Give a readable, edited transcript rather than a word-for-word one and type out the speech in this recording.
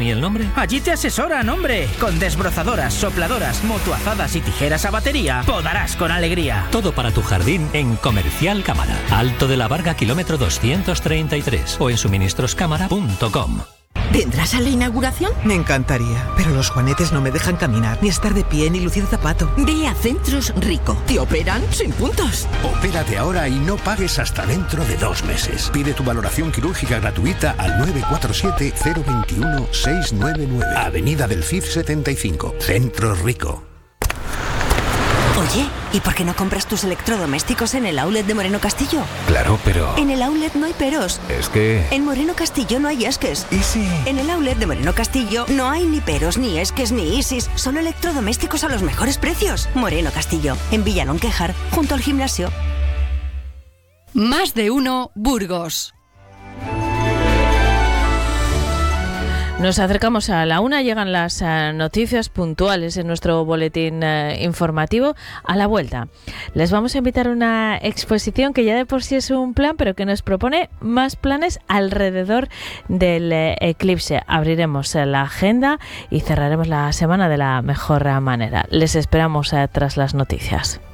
y el nombre? Allí te asesoran, hombre. Con desbrozadoras, sopladoras, motoazadas y tijeras a batería, podarás con alegría. Todo para tu jardín en Comercial Cámara. Alto de la Varga, kilómetro 233 o en suministroscámara.com. ¿Vendrás a la inauguración? Me encantaría, pero los juanetes no me dejan caminar, ni estar de pie, ni lucir zapato. Ve a Centros Rico. Te operan sin puntos. Opérate ahora y no pagues hasta dentro de 2 meses. Pide tu valoración quirúrgica gratuita al 947-021-699. Avenida del Cid 75. Centros Rico. Oye, ¿y por qué no compras tus electrodomésticos en el outlet de Moreno Castillo? Claro, pero... En el outlet no hay peros. Es que... En Moreno Castillo no hay esques. ¿Y si...? En el outlet de Moreno Castillo no hay ni peros, ni esques, ni isis. Solo electrodomésticos a los mejores precios. Moreno Castillo, en Villalón Quejar, junto al gimnasio. Más de uno, Burgos. Nos acercamos a la 1, llegan las noticias puntuales en nuestro boletín informativo. A la vuelta les vamos a invitar a una exposición que ya de por sí es un plan, pero que nos propone más planes alrededor del eclipse. Abriremos la agenda y cerraremos la semana de la mejor manera. Les esperamos tras las noticias.